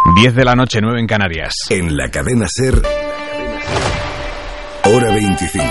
10 de la noche, 9 en Canarias. En la cadena SER, hora 25.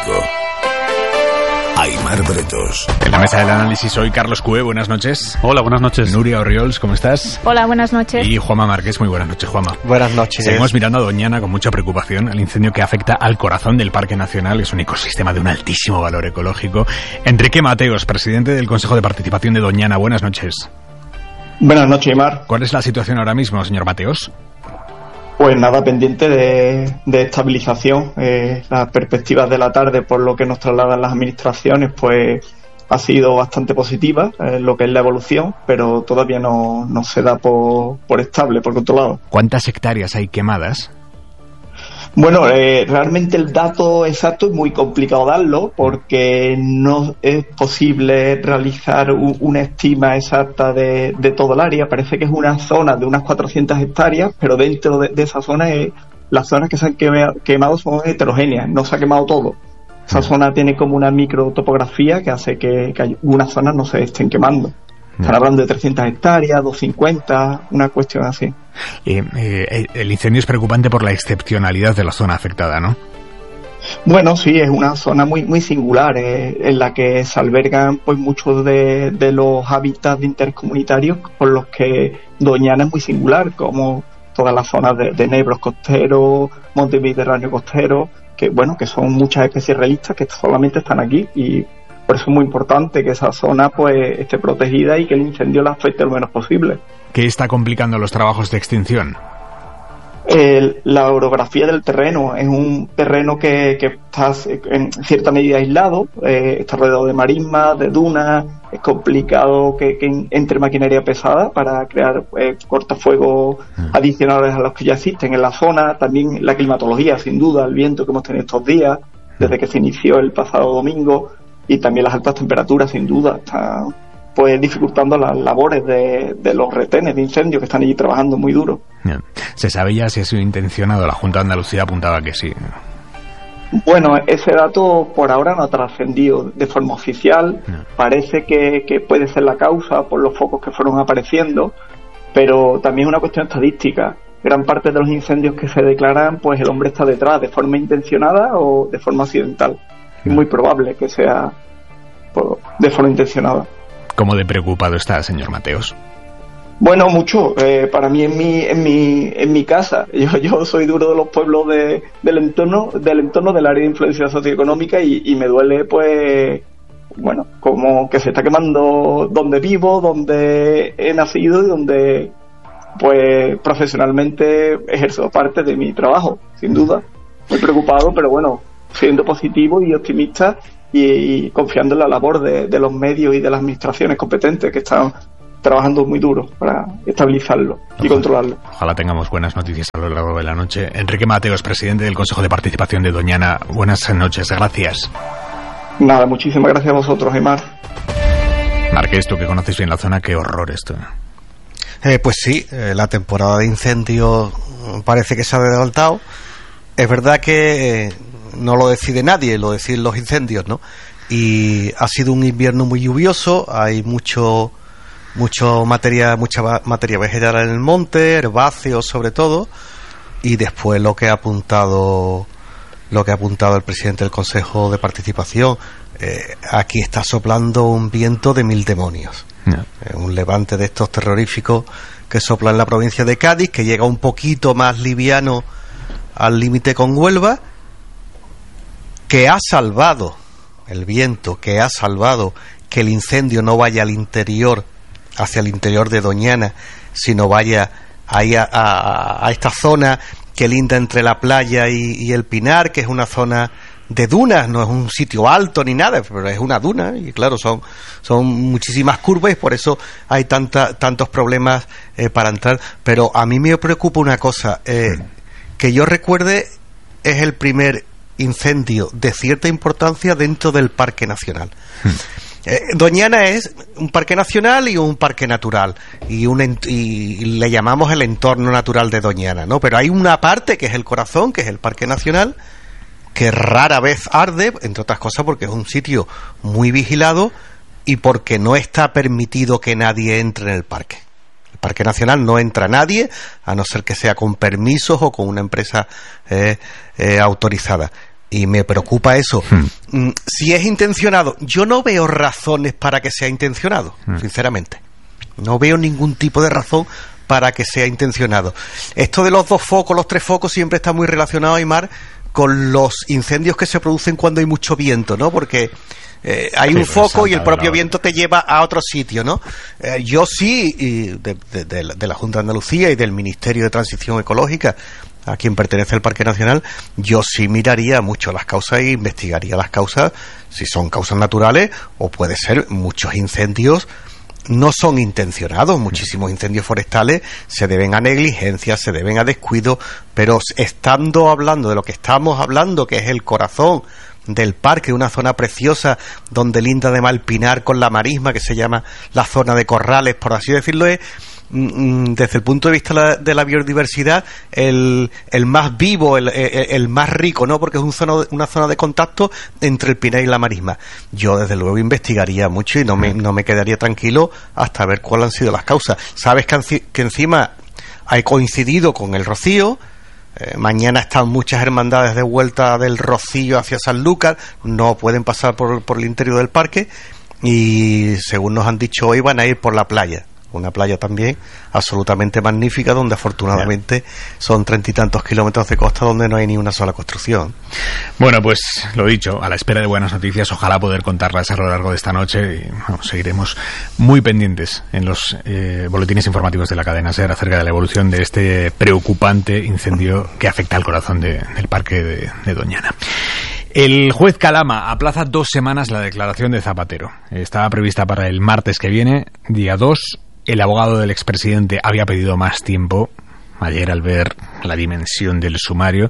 Aimar Bretos. En la mesa del análisis hoy Carlos Cue, buenas noches. Hola, buenas noches. Nuria Orriols, ¿cómo estás? Hola, buenas noches. Y Juanma Márquez, muy buenas noches, Juanma. Buenas noches. Seguimos mirando a Doñana con mucha preocupación el incendio que afecta al corazón del Parque Nacional. Es un ecosistema de un altísimo valor ecológico. Enrique Mateos, presidente del Consejo de Participación de Doñana, buenas noches. Buenas noches, Aimar. ¿Cuál es la situación ahora mismo, señor Mateos? Pues nada, pendiente de estabilización. Las perspectivas de la tarde, por lo que nos trasladan las administraciones, pues ha sido bastante positiva, lo que es la evolución, pero todavía no se da por estable, por controlado. ¿Cuántas hectáreas hay quemadas? Bueno, realmente el dato exacto es muy complicado darlo porque no es posible realizar una estima exacta de todo el área. Parece que es una zona de unas 400 hectáreas, pero dentro de esa zona, las zonas que se han quemado son heterogéneas, no se ha quemado todo. Esa zona tiene como una microtopografía que hace que algunas zonas no se estén quemando. Están hablando de 300 hectáreas, 250, una cuestión así. El incendio es preocupante por la excepcionalidad de la zona afectada, ¿no? Bueno, sí, es una zona muy singular, en la que se albergan pues muchos de los hábitats intercomunitarios por los que Doñana es muy singular, como todas las zonas de Nebros costeros, Monte Mediterráneo costero, que son muchas especies realistas que solamente están aquí, y por eso es muy importante que esa zona pues esté protegida y que el incendio la afecte lo menos posible. ¿Qué está complicando los trabajos de extinción? La orografía del terreno. Es un terreno que está en cierta medida aislado, está rodeado de marismas, de dunas. Es complicado que entre maquinaria pesada para crear cortafuegos adicionales a los que ya existen en la zona. También la climatología, sin duda, el viento que hemos tenido estos días desde que se inició el pasado domingo, y también las altas temperaturas, sin duda, están pues dificultando las labores de los retenes de incendio que están allí trabajando muy duro. ¿Se sabe ya si ha sido intencionado? La Junta de Andalucía apuntaba que sí. Bueno, ese dato por ahora no ha trascendido de forma oficial. Parece que puede ser la causa por los focos que fueron apareciendo, pero también es una cuestión estadística. Gran parte de los incendios que se declaran, pues el hombre está detrás de forma intencionada o de forma accidental. Es muy probable que sea de forma intencionada. ¿Cómo de preocupado está, señor Mateos? Bueno, mucho. Para mí en mi casa. Yo soy de uno de los pueblos del entorno del área de influencia socioeconómica, y me duele, pues, bueno, como que se está quemando donde vivo, donde he nacido y donde, pues, profesionalmente ejerzo parte de mi trabajo, sin duda. Muy preocupado, pero bueno, siendo positivo y optimista y confiando en la labor de los medios y de las administraciones competentes que están trabajando muy duro para estabilizarlo y controlarlo. Ojalá tengamos buenas noticias a lo largo de la noche. Enrique Mateos, presidente del Consejo de Participación de Doñana, buenas noches, gracias. Nada, muchísimas gracias a vosotros, Aimar. Márquez, tú que conoces bien la zona, qué horror esto. Pues sí, la temporada de incendios parece que se ha adelantado. Es verdad que no lo decide nadie, lo deciden los incendios, ¿no? Y ha sido un invierno muy lluvioso, hay mucha materia vegetal en el monte, herbáceos sobre todo, y después lo que ha apuntado el presidente del Consejo de Participación, aquí está soplando un viento de 1000 demonios. Un levante de estos terroríficos que sopla en la provincia de Cádiz, que llega un poquito más liviano al límite con Huelva, que ha salvado el viento, que ha salvado que el incendio no vaya hacia el interior de Doñana, sino vaya ahí a esta zona que linda entre la playa y el Pinar, que es una zona de dunas, no es un sitio alto ni nada, pero es una duna, y claro, son muchísimas curvas, y por eso hay tantos problemas para entrar. Pero a mí me preocupa una cosa, que yo recuerde, es el primer incendio de cierta importancia dentro del Parque Nacional. Doñana es un parque nacional y un parque natural, y le llamamos el entorno natural de Doñana, ¿no? Pero hay una parte que es el corazón, que es el Parque Nacional, que rara vez arde, entre otras cosas porque es un sitio muy vigilado y porque no está permitido que nadie entre en el parque. El Parque Nacional no entra nadie, a no ser que sea con permisos o con una empresa autorizada. Y me preocupa eso. Si es intencionado, yo no veo razones para que sea intencionado, sinceramente. No veo ningún tipo de razón para que sea intencionado. Esto de los 2 focos, los 3 focos, siempre está muy relacionado, Aymar, con los incendios que se producen cuando hay mucho viento, ¿no? Porque hay un foco y el propio viento te lleva a otro sitio, ¿no? Yo sí, de la Junta de Andalucía y del Ministerio de Transición Ecológica, a quien pertenece el Parque Nacional, yo sí miraría mucho las causas e investigaría las causas, si son causas naturales o puede ser muchos incendios no son intencionados. Muchísimos incendios forestales se deben a negligencia, se deben a descuido, pero estando hablando de lo que estamos hablando, que es el corazón del parque, una zona preciosa donde linda de Malpinar con la marisma, que se llama la zona de Corrales, por así decirlo, es desde el punto de vista de la biodiversidad el más vivo, el más rico, ¿no? Porque es una zona de contacto entre el Pinar y la marisma. Yo desde luego investigaría mucho y no me quedaría tranquilo hasta ver cuáles han sido las causas. Sabes que encima hay coincidido con el Rocío. Mañana están muchas hermandades de vuelta del Rocío hacia Sanlúcar, no pueden pasar por el interior del parque, y según nos han dicho hoy van a ir por la playa. Una playa también absolutamente magnífica, donde afortunadamente son 30 y tantos kilómetros de costa donde no hay ni una sola construcción. Bueno, pues lo dicho, a la espera de buenas noticias, ojalá poder contarlas a lo largo de esta noche, y seguiremos muy pendientes en los boletines informativos de la cadena SER acerca de la evolución de este preocupante incendio que afecta al corazón del parque de Doñana. El juez Calama aplaza 2 semanas la declaración de Zapatero. Estaba prevista para el martes que viene, día 2. El abogado del expresidente había pedido más tiempo. Ayer, al ver la dimensión del sumario,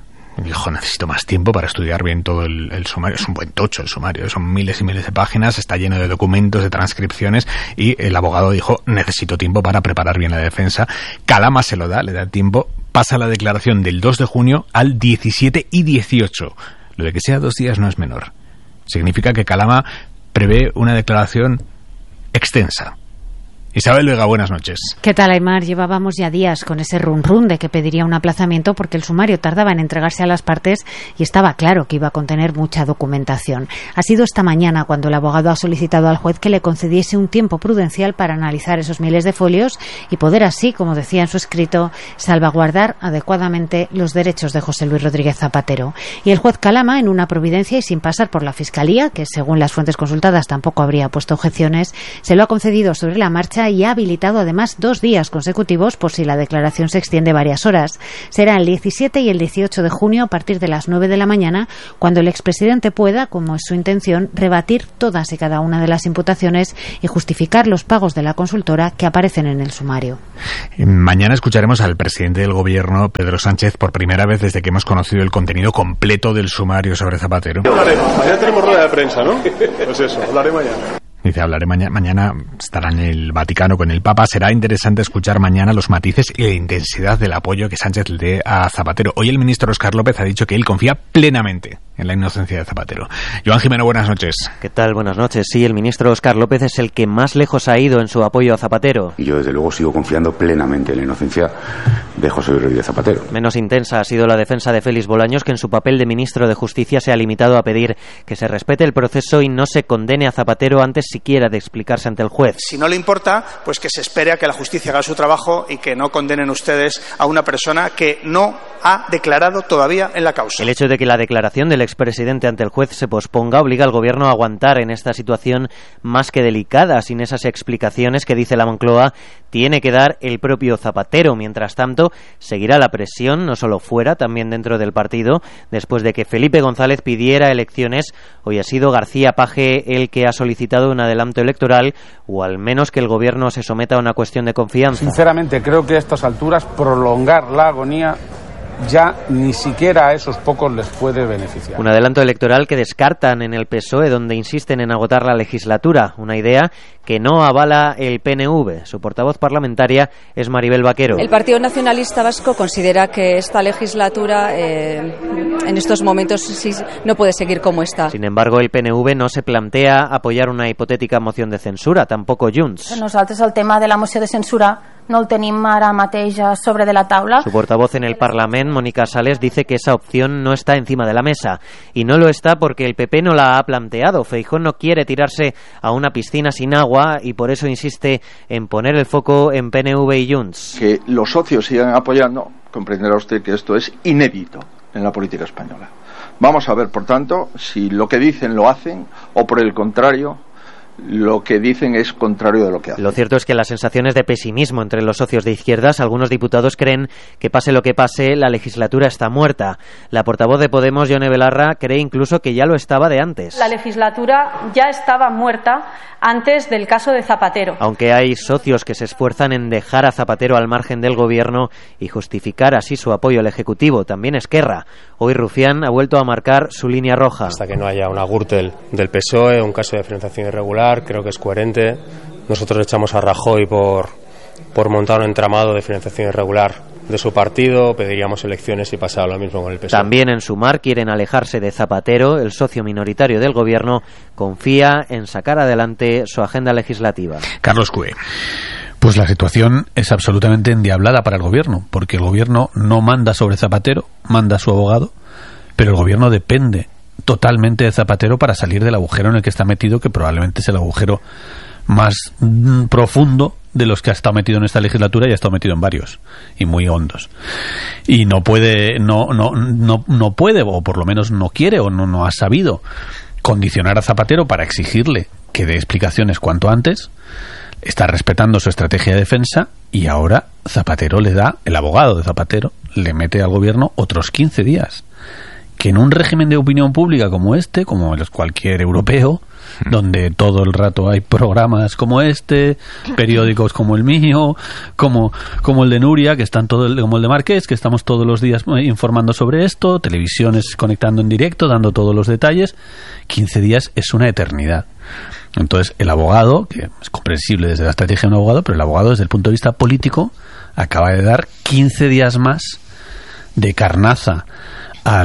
dijo: necesito más tiempo para estudiar bien todo el sumario. Es un buen tocho el sumario, son miles y miles de páginas, está lleno de documentos, de transcripciones, y el abogado dijo: necesito tiempo para preparar bien la defensa. Calama se lo da, le da tiempo, pasa la declaración del 2 de junio al 17 y 18. Lo de que sea 2 días no es menor. Significa que Calama prevé una declaración extensa. Isabel Vega, buenas noches. ¿Qué tal, Aymar? Llevábamos ya días con ese run de que pediría un aplazamiento porque el sumario tardaba en entregarse a las partes y estaba claro que iba a contener mucha documentación. Ha sido esta mañana cuando el abogado ha solicitado al juez que le concediese un tiempo prudencial para analizar esos miles de folios y poder así, como decía en su escrito, salvaguardar adecuadamente los derechos de José Luis Rodríguez Zapatero. Y el juez Calama, en una providencia y sin pasar por la Fiscalía, que según las fuentes consultadas tampoco habría puesto objeciones, se lo ha concedido sobre la marcha y ha habilitado además 2 días consecutivos por si la declaración se extiende varias horas. Será el 17 y el 18 de junio a partir de las 9 de la mañana cuando el expresidente pueda, como es su intención, rebatir todas y cada una de las imputaciones y justificar los pagos de la consultora que aparecen en el sumario. Mañana escucharemos al presidente del gobierno, Pedro Sánchez, por primera vez desde que hemos conocido el contenido completo del sumario sobre Zapatero. Mañana tenemos rueda de prensa, ¿no? Pues eso, hablaré mañana. Dice, hablaré mañana, estará en el Vaticano con el Papa. Será interesante escuchar mañana los matices y la intensidad del apoyo que Sánchez le dé a Zapatero. Hoy el ministro Óscar López ha dicho que él confía plenamente en la inocencia de Zapatero. Joan Jimeno, buenas noches. ¿Qué tal? Buenas noches. Sí, el ministro Óscar López es el que más lejos ha ido en su apoyo a Zapatero. Y yo desde luego sigo confiando plenamente en la inocencia de José Luis Rodríguez Zapatero. Menos intensa ha sido la defensa de Félix Bolaños, que en su papel de ministro de Justicia se ha limitado a pedir que se respete el proceso y no se condene a Zapatero antes siquiera de explicarse ante el juez. Si no le importa, pues que se espere a que la justicia haga su trabajo y que no condenen ustedes a una persona que no ha declarado todavía en la causa. El hecho de que la declaración del expresidente ante el juez se posponga obliga al gobierno a aguantar en esta situación más que delicada, sin esas explicaciones que, dice la Moncloa, tiene que dar el propio Zapatero. Mientras tanto, seguirá la presión, no solo fuera, también dentro del partido. Después de que Felipe González pidiera elecciones, hoy ha sido García Paje el que ha solicitado un adelanto electoral, o al menos que el gobierno se someta a una cuestión de confianza. Sinceramente, creo que a estas alturas prolongar la agonía ya ni siquiera a esos pocos les puede beneficiar. Un adelanto electoral que descartan en el PSOE, donde insisten en agotar la legislatura, una idea que no avala el PNV. Su portavoz parlamentaria es Maribel Vaquero. El Partido Nacionalista Vasco considera que esta legislatura en estos momentos sí, no puede seguir como está. Sin embargo, el PNV no se plantea apoyar una hipotética moción de censura, tampoco Junts. Nosaltres el tema de la moció de censura no el tenim ara mateix sobre de la taula. Su portavoz en el Parlament, Mónica Sales, dice que esa opción no está encima de la mesa. Y no lo está porque el PP no la ha planteado. Feijóo no quiere tirarse a una piscina sin agua y por eso insiste en poner el foco en PNV y Junts. Que los socios sigan apoyando, comprenderá usted que esto es inédito en la política española. Vamos a ver, por tanto, si lo que dicen lo hacen o por el contrario lo que dicen es contrario de lo que hacen. Lo cierto es que las sensaciones de pesimismo entre los socios de izquierdas, algunos diputados creen que pase lo que pase, la legislatura está muerta. La portavoz de Podemos, Yone Belarra, cree incluso que ya lo estaba de antes. La legislatura ya estaba muerta antes del caso de Zapatero. Aunque hay socios que se esfuerzan en dejar a Zapatero al margen del gobierno y justificar así su apoyo al Ejecutivo, también Esquerra. Hoy Rufián ha vuelto a marcar su línea roja. Hasta que no haya una Gürtel del PSOE, un caso de financiación irregular, creo que es coherente. Nosotros echamos a Rajoy por montar un entramado de financiación irregular de su partido, pediríamos elecciones y pasaba lo mismo con el PSOE. También en Sumar quieren alejarse de Zapatero. El socio minoritario del gobierno confía en sacar adelante su agenda legislativa. Carlos Cue. Pues la situación es absolutamente endiablada para el gobierno, porque el gobierno no manda sobre Zapatero, manda a su abogado, pero el gobierno depende totalmente de Zapatero para salir del agujero en el que está metido, que probablemente es el agujero más profundo de los que ha estado metido en esta legislatura y ha estado metido en varios y muy hondos. Y no puede, no puede, o por lo menos no quiere o no ha sabido condicionar a Zapatero para exigirle que dé explicaciones cuanto antes. Está respetando su estrategia de defensa y ahora Zapatero le da, el abogado de Zapatero le mete al gobierno otros 15 días. Que en un régimen de opinión pública como este, como cualquier europeo, donde todo el rato hay programas como este, periódicos como el mío, como el de Nuria, que están como el de Marqués, que estamos todos los días informando sobre esto, televisiones conectando en directo, dando todos los detalles, 15 días es una eternidad. Entonces el abogado, que es comprensible desde la estrategia de un abogado, pero el abogado desde el punto de vista político acaba de dar 15 días más de carnaza a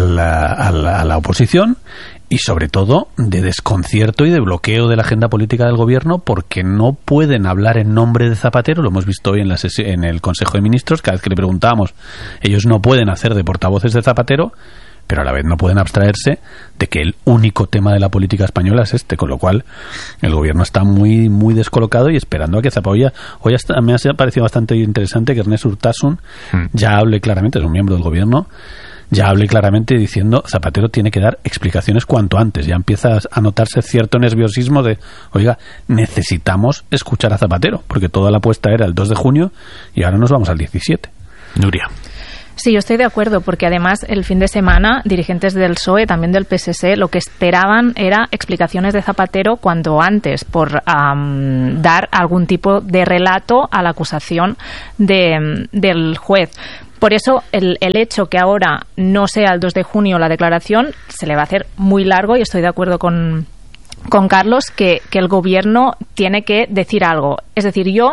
la oposición y sobre todo de desconcierto y de bloqueo de la agenda política del gobierno, porque no pueden hablar en nombre de Zapatero. Lo hemos visto hoy en el Consejo de Ministros, cada vez que le preguntábamos, ellos no pueden hacer de portavoces de Zapatero, pero a la vez no pueden abstraerse de que el único tema de la política española es este, con lo cual el gobierno está muy muy descolocado y esperando a que Zapatero. Hoy hasta me ha parecido bastante interesante que Ernest Urtasun ya hable claramente, es un miembro del gobierno, ya hable claramente diciendo Zapatero tiene que dar explicaciones cuanto antes. Ya empieza a notarse cierto nerviosismo de, oiga, necesitamos escuchar a Zapatero, porque toda la apuesta era el 2 de junio y ahora nos vamos al 17. Nuria. Sí, yo estoy de acuerdo, porque además el fin de semana dirigentes del PSOE, también del PSC, lo que esperaban era explicaciones de Zapatero cuanto antes, por dar algún tipo de relato a la acusación del juez. Por eso el hecho que ahora no sea el 2 de junio la declaración se le va a hacer muy largo, y estoy de acuerdo con Carlos que el gobierno tiene que decir algo. Es decir, yo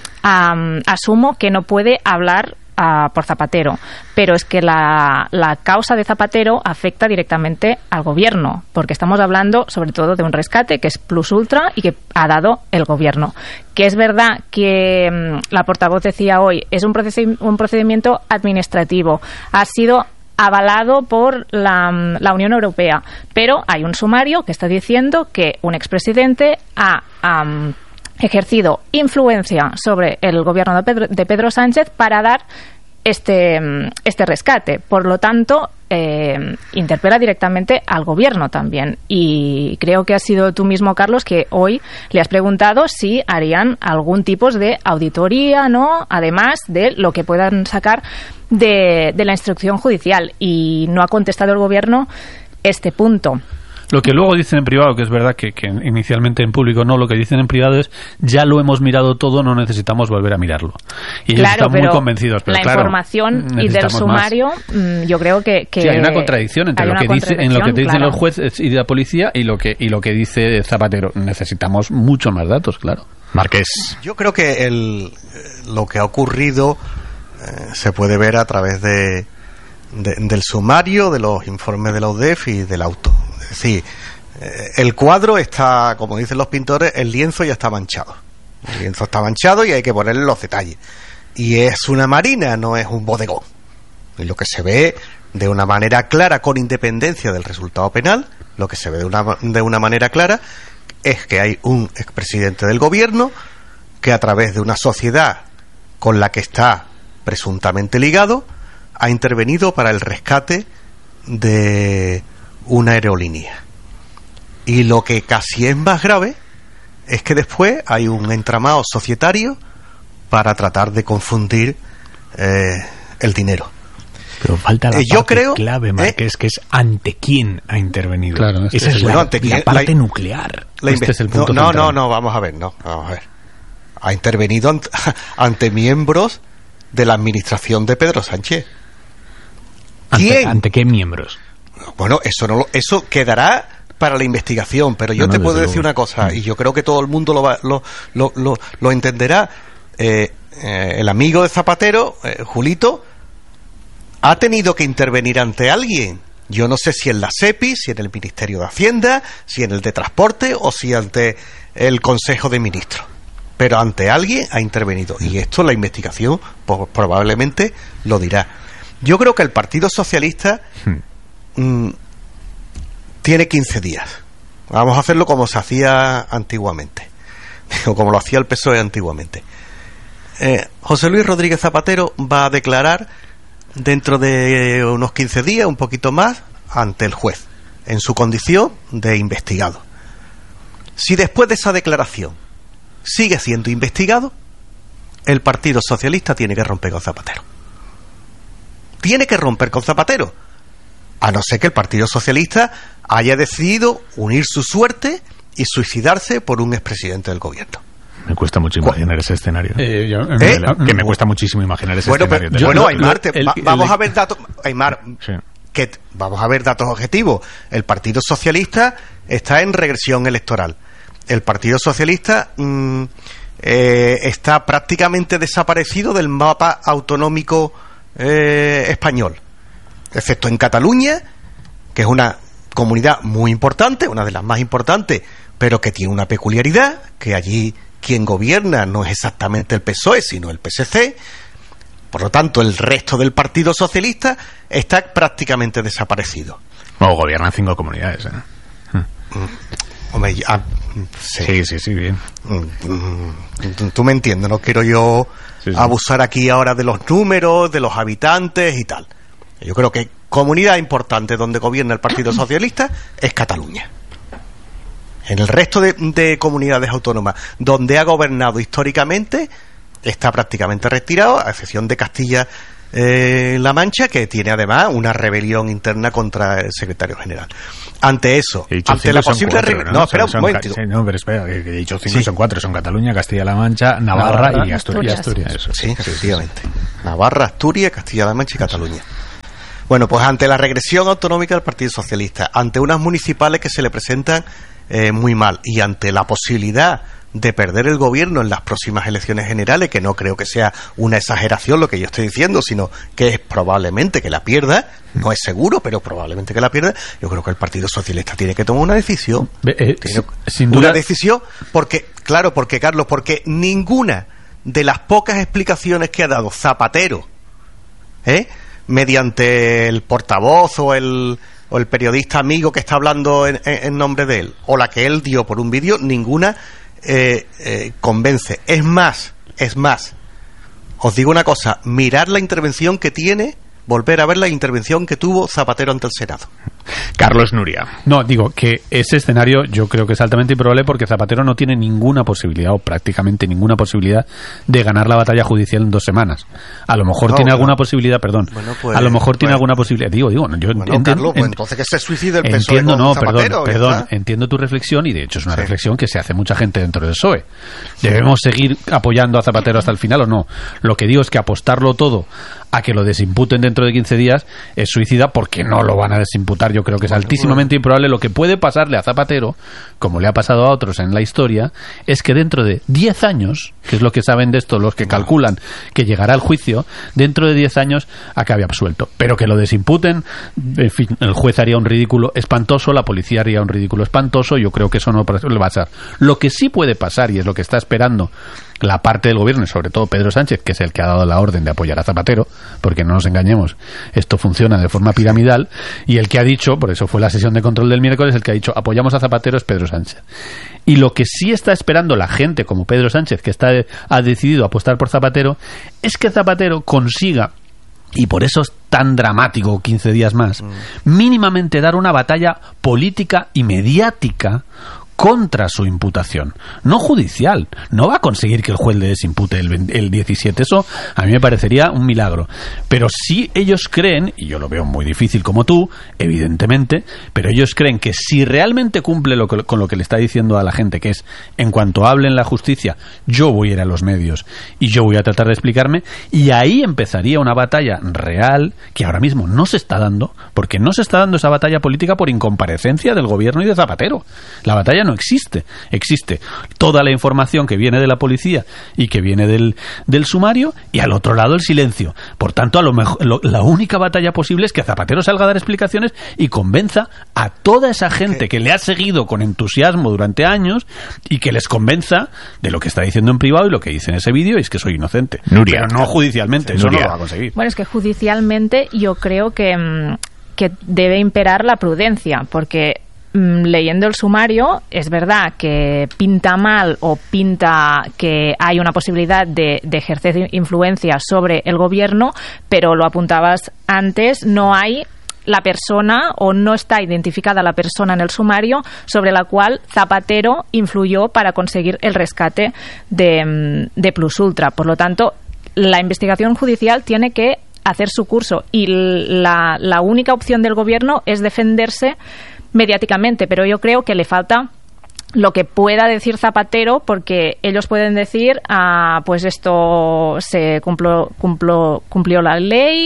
asumo que no puede hablar por Zapatero, pero es que la causa de Zapatero afecta directamente al gobierno, porque estamos hablando sobre todo de un rescate que es plus ultra y que ha dado el gobierno. Que es verdad que la portavoz decía hoy, es un procedimiento administrativo, ha sido avalado por la Unión Europea, pero hay un sumario que está diciendo que un expresidente ha ejercido influencia sobre el gobierno de Pedro Sánchez para dar este rescate. Por lo tanto, interpela directamente al gobierno también. Y creo que has sido tú mismo, Carlos, que hoy le has preguntado si harían algún tipo de auditoría, ¿no?, además de lo que puedan sacar de la instrucción judicial. Y no ha contestado el gobierno este punto. Lo que luego dicen en privado, que es verdad que inicialmente en público no, lo que dicen en privado es, ya lo hemos mirado todo, no necesitamos volver a mirarlo. Y ellos están muy convencidos, pero la información y del sumario, yo creo que sí, hay una contradicción entre lo que dicen los jueces y la policía y lo que dice Zapatero. Necesitamos mucho más datos, claro. Marqués. Yo creo que lo que ha ocurrido se puede ver a través del sumario, de los informes de la UDEF y del auto. Es decir, el cuadro está, como dicen los pintores, el lienzo ya está manchado. El lienzo está manchado y hay que ponerle los detalles. y es una marina, no es un bodegón. Y lo que se ve de una manera clara, con independencia del resultado penal, lo que se ve de una manera clara es que hay un expresidente del gobierno que, a través de una sociedad con la que está presuntamente ligado, ha intervenido para el rescate de una aerolínea. Y lo que casi es más grave es que después hay un entramado societario para tratar de confundir el dinero. Pero falta la parte clave, Marqués, que es ante quién ha intervenido. Claro, esa es la parte nuclear. Este es el punto no, vamos a ver. Ha intervenido ante miembros de la administración de Pedro Sánchez. ¿Quién? ¿Ante qué miembros? Bueno, eso quedará para la investigación, pero yo te puedo decir una cosa, y yo creo que todo el mundo lo entenderá. El amigo de Zapatero, Julito, ha tenido que intervenir ante alguien. Yo no sé si en la SEPI, si en el Ministerio de Hacienda, si en el de Transporte o si ante el Consejo de Ministros. Pero ante alguien ha intervenido. Y esto la investigación probablemente lo dirá. Yo creo que el Partido Socialista tiene 15 días. Vamos a hacerlo como se hacía antiguamente. O como lo hacía el PSOE antiguamente. José Luis Rodríguez Zapatero va a declarar dentro de unos 15 días, un poquito más, ante el juez, en su condición de investigado. Si después de esa declaración sigue siendo investigado, el Partido Socialista tiene que romper con Zapatero. Tiene que romper con Zapatero, a no ser que el Partido Socialista haya decidido unir su suerte y suicidarse por un expresidente del gobierno. Me cuesta mucho imaginar ese escenario. Que me cuesta muchísimo imaginar ese escenario. Aymar, vamos a ver datos. Aymar, sí. Vamos a ver datos objetivos. El Partido Socialista está en regresión electoral. El Partido Socialista está prácticamente desaparecido del mapa autonómico español, excepto en Cataluña, que es una comunidad muy importante, una de las más importantes, pero que tiene una peculiaridad, que allí quien gobierna no es exactamente el PSOE, sino el PSC. Por lo tanto, el resto del Partido Socialista está prácticamente desaparecido. Bueno, gobiernan 5 comunidades, Hombre, sí, bien. Tú me entiendes, no quiero yo abusar aquí ahora de los números, de los habitantes y tal. Yo creo que comunidad importante donde gobierna el Partido Socialista es Cataluña. En el resto de comunidades autónomas donde ha gobernado históricamente está prácticamente retirado, a excepción de Castilla-La Mancha, que tiene además una rebelión interna contra el secretario general. Ante eso, ante la posible ¿no? Espera un momento. Pero espera, que he dicho 5 son 4, son Cataluña, Castilla-La Mancha, Navarra y Asturias. Eso, sí, efectivamente. Navarra, Asturias, Castilla-La Mancha y Cataluña. Bueno, pues ante la regresión autonómica del Partido Socialista, ante unas municipales que se le presentan muy mal, y ante la posibilidad de perder el gobierno en las próximas elecciones generales, que no creo que sea una exageración lo que yo estoy diciendo, sino que es probablemente que la pierda, no es seguro, pero probablemente que la pierda, yo creo que el Partido Socialista tiene que tomar una decisión. Sin duda. Una decisión, porque Carlos, porque ninguna de las pocas explicaciones que ha dado Zapatero, mediante el portavoz o el periodista amigo que está hablando en nombre de él, o la que él dio por un vídeo, ninguna convence. Es más, os digo una cosa, mirar la intervención que tiene, volver a ver la intervención que tuvo Zapatero ante el Senado. Carlos Nuria. No, digo que ese escenario yo creo que es altamente improbable, porque Zapatero no tiene ninguna posibilidad, o prácticamente ninguna posibilidad, de ganar la batalla judicial en 2 semanas. A lo mejor tiene alguna posibilidad, a lo mejor tiene alguna posibilidad. Digo, Carlos, entonces que se suicide el PSOE. Entiendo tu reflexión, y de hecho es una reflexión que se hace mucha gente dentro del PSOE. ¿Debemos seguir apoyando a Zapatero hasta el final o no? Lo que digo es que apostarlo todo a que lo desimputen dentro de 15 días es suicida, porque no lo van a desimputar. Yo creo que es altísimamente improbable. Lo que puede pasarle a Zapatero, como le ha pasado a otros en la historia, es que dentro de 10 años, que es lo que saben de esto los que calculan que llegará al juicio, dentro de 10 años acabe absuelto. Pero que lo desimputen, en fin, el juez haría un ridículo espantoso, la policía haría un ridículo espantoso. Yo creo que eso no le va a pasar. Lo que sí puede pasar, y es lo que está esperando la parte del gobierno, y sobre todo Pedro Sánchez, que es el que ha dado la orden de apoyar a Zapatero, porque no nos engañemos, esto funciona de forma piramidal, y el que ha dicho, por eso fue la sesión de control del miércoles, el que ha dicho apoyamos a Zapatero es Pedro Sánchez. Y lo que sí está esperando la gente, como Pedro Sánchez, que ha decidido apostar por Zapatero, es que Zapatero consiga, y por eso es tan dramático 15 días más, mínimamente dar una batalla política y mediática contra su imputación, no judicial. No va a conseguir que el juez le desimpute el 17, eso a mí me parecería un milagro, pero sí ellos creen, y yo lo veo muy difícil como tú, evidentemente, pero ellos creen que si realmente cumple con lo que le está diciendo a la gente, que es, en cuanto hable en la justicia, yo voy a ir a los medios y yo voy a tratar de explicarme, y ahí empezaría una batalla real que ahora mismo no se está dando, porque no se está dando esa batalla política por incomparecencia del gobierno y de Zapatero. La batalla no existe. Existe toda la información que viene de la policía y que viene del sumario, y al otro lado el silencio. Por tanto, a lo mejor la única batalla posible es que Zapatero salga a dar explicaciones y convenza a toda esa gente que le ha seguido con entusiasmo durante años, y que les convenza de lo que está diciendo en privado y lo que dice en ese vídeo, y es que soy inocente. Nuria. Pero no judicialmente, eso no lo va a conseguir. Bueno, es que judicialmente yo creo que debe imperar la prudencia, porque leyendo el sumario es verdad que pinta mal, o pinta que hay una posibilidad de ejercer influencia sobre el gobierno, pero lo apuntabas antes, no hay la persona, o no está identificada la persona en el sumario sobre la cual Zapatero influyó para conseguir el rescate de Plus Ultra. Por lo tanto, la investigación judicial tiene que hacer su curso, y la única opción del gobierno es defenderse mediáticamente, pero yo creo que le falta lo que pueda decir Zapatero, porque ellos pueden decir pues esto se cumplió la ley,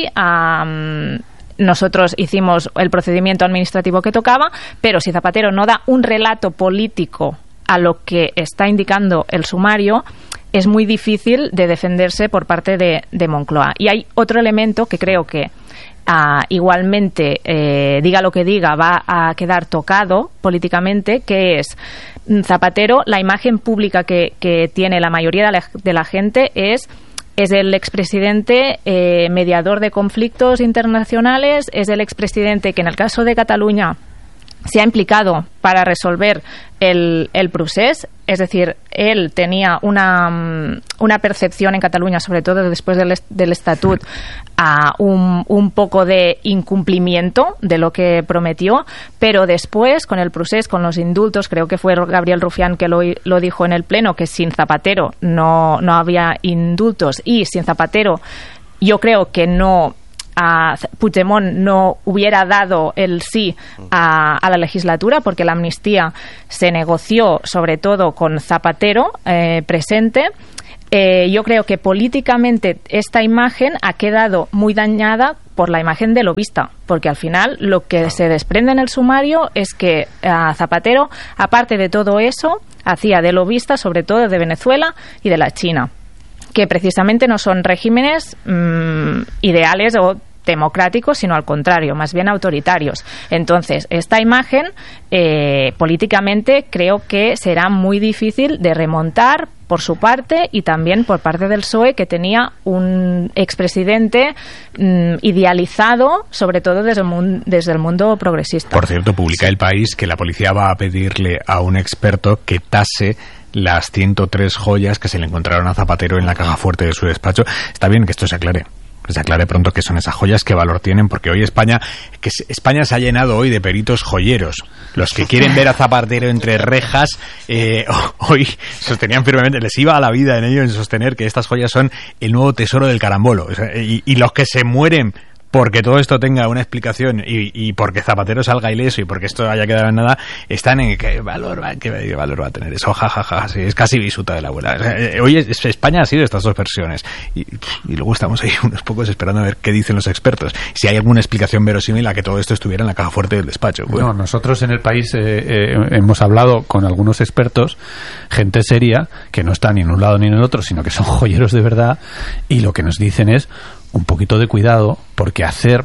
nosotros hicimos el procedimiento administrativo que tocaba, pero si Zapatero no da un relato político a lo que está indicando el sumario, es muy difícil de defenderse por parte de Moncloa. Y hay otro elemento que creo que igualmente, diga lo que diga, va a quedar tocado políticamente, que es Zapatero. La imagen pública que tiene la mayoría de la gente es el expresidente mediador de conflictos internacionales, es el expresidente que en el caso de Cataluña se ha implicado para resolver el procés, es decir, él tenía una percepción en Cataluña, sobre todo después del Estatut, un poco de incumplimiento de lo que prometió, pero después, con el procés, con los indultos, creo que fue Gabriel Rufián que lo dijo en el Pleno, que sin Zapatero no había indultos, y sin Zapatero yo creo que Puigdemont no hubiera dado el sí a la legislatura, porque la amnistía se negoció sobre todo con Zapatero presente. Yo creo que políticamente esta imagen ha quedado muy dañada por la imagen de lobista, porque al final lo que se desprende en el sumario es que Zapatero, aparte de todo eso, hacía de lobista sobre todo de Venezuela y de la China, que precisamente no son regímenes ideales o democráticos, sino al contrario, más bien autoritarios. Entonces, esta imagen políticamente creo que será muy difícil de remontar por su parte, y también por parte del PSOE, que tenía un expresidente idealizado, sobre todo desde el mundo progresista. Por cierto, publica El País que la policía va a pedirle a un experto que tase las 103 joyas que se le encontraron a Zapatero en la caja fuerte de su despacho. Está bien que esto se aclare. Que se aclare pronto qué son esas joyas, qué valor tienen, porque hoy España se ha llenado hoy de peritos joyeros. Los que quieren ver a Zapatero entre rejas, hoy sostenían firmemente, les iba a la vida en ello en sostener que estas joyas son el nuevo tesoro del carambolo. O sea, y los que se mueren porque todo esto tenga una explicación y porque Zapatero salga ileso y porque esto haya quedado en nada, están en qué valor va a tener eso, jajaja, sí, es casi bisuta de la abuela. Hoy España ha sido estas dos versiones y luego estamos ahí unos pocos esperando a ver qué dicen los expertos, si hay alguna explicación verosímil a que todo esto estuviera en la caja fuerte del despacho. Bueno, nosotros en El País hemos hablado con algunos expertos, gente seria, que no está ni en un lado ni en el otro, sino que son joyeros de verdad, y lo que nos dicen es un poquito de cuidado, porque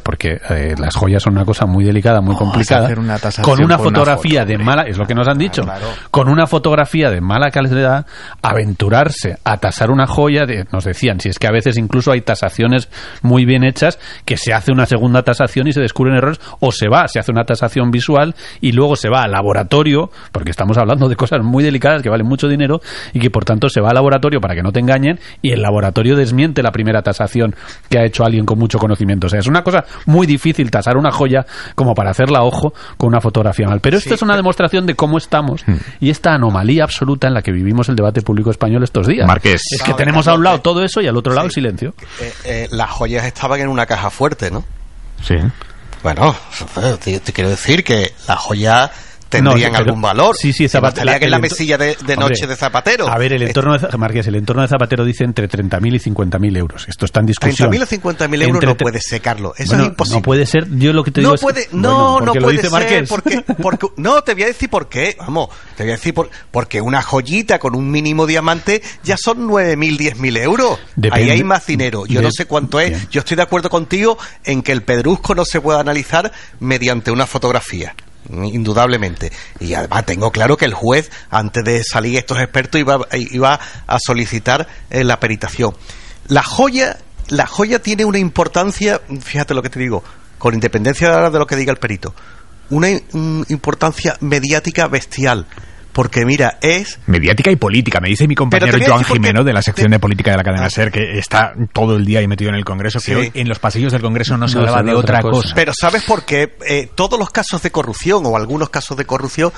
las joyas son una cosa muy delicada, muy complicada, con una fotografía de mala, es lo que nos han dicho, con una fotografía de mala calidad, aventurarse a tasar una joya, nos decían, si es que a veces incluso hay tasaciones muy bien hechas, que se hace una segunda tasación y se descubren errores, o se hace una tasación visual y luego se va al laboratorio, porque estamos hablando de cosas muy delicadas que valen mucho dinero, y que por tanto se va al laboratorio para que no te engañen, y el laboratorio desmiente la primera tasación que ha hecho alguien con mucho conocimiento. O sea, es una cosa muy difícil tasar una joya como para hacerla a ojo con una fotografía mal. Pero esto es una demostración de cómo estamos y esta anomalía absoluta en la que vivimos el debate público español estos días. Marqués. Es que tenemos a un lado todo eso y al otro lado el silencio. Las joyas estaban en una caja fuerte, ¿no? Sí. Bueno, te quiero decir que las joyas tendrían algún valor. Sí, Zapatero. Que en la mesilla de noche de Zapatero. A ver, el entorno de Zapatero dice entre 30.000 y 50.000 euros. Esto está en discusión. 30.000 o 50.000 euros no puede ser, Carlos. Eso es imposible. No puede ser. Yo lo que te digo no puede ser. Marqués. Porque, no, te voy a decir por qué. Vamos, te voy a decir porque una joyita con un mínimo diamante ya son 9.000, 10.000 euros. Ahí hay más dinero. Yo no sé cuánto es. Bien. Yo estoy de acuerdo contigo en que el pedrusco no se puede analizar mediante una fotografía. Indudablemente. Y además tengo claro que el juez, antes de salir estos expertos, iba a solicitar la peritación. La joya tiene una importancia, fíjate lo que te digo, con independencia de lo que diga el perito, una importancia mediática bestial. Porque mira, es... mediática y política. Me dice mi compañero Joan Jimeno de la sección de política de la cadena SER, que está todo el día ahí metido en el Congreso, que hoy en los pasillos del Congreso no se hablaba de otra cosa. Pero ¿sabes por qué? Todos los casos de corrupción, o algunos casos de corrupción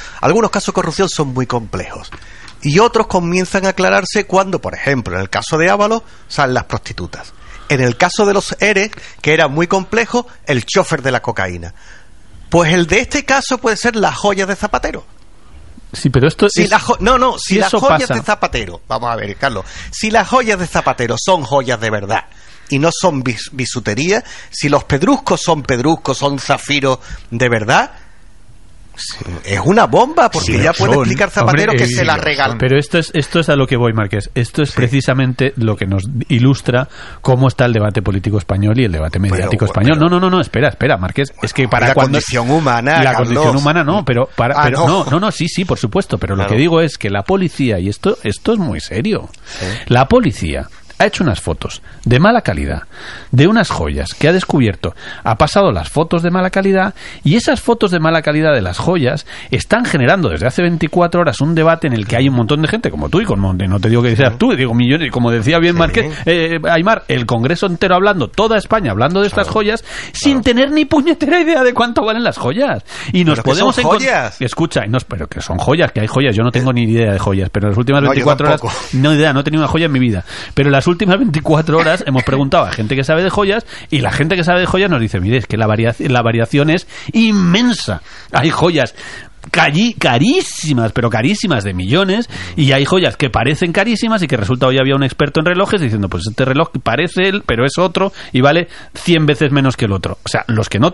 son muy complejos. Y otros comienzan a aclararse cuando, por ejemplo, en el caso de Ábalos, salen las prostitutas. En el caso de los ERE, que era muy complejo, el chofer de la cocaína. Pues el de este caso puede ser las joyas de Zapatero. Sí, pero esto si las joyas de Zapatero, vamos a ver, Carlos, si las joyas de Zapatero son joyas de verdad y no son bisutería, si los pedruscos, son zafiros de verdad, es una bomba, porque ya puede explicar Zapatero que se la regaló. Pero esto es a lo que voy, Marqués. Esto es precisamente lo que nos ilustra cómo está el debate político español y el debate mediático español. No, espera, Marqués. Es que para la condición humana, la condición humana no, pero sí, por supuesto. Pero lo que digo es que la policía, y esto es muy serio, la policía ha hecho unas fotos de mala calidad de unas joyas que ha descubierto, ha pasado las fotos de mala calidad, y esas fotos de mala calidad de las joyas están generando desde hace 24 horas un debate en el que hay un montón de gente como tú, y no te digo que seas tú, digo millones, y como decía bien Marqués, Aymar, el Congreso entero hablando, toda España hablando de estas joyas sin tener ni puñetera idea de cuánto valen las joyas. Y nos podemos encontrar, escucha, pero que son joyas, que hay joyas, yo no tengo ni idea de joyas, pero en las últimas 24 horas no he tenido una joya en mi vida, pero las últimas 24 horas hemos preguntado a gente que sabe de joyas, y la gente que sabe de joyas nos dice, mire, es que la variación es inmensa. Hay joyas carísimas, pero carísimas, de millones, y hay joyas que parecen carísimas y que resulta, hoy había un experto en relojes diciendo, pues este reloj parece él, pero es otro y vale 100 veces menos que el otro. O sea, los que no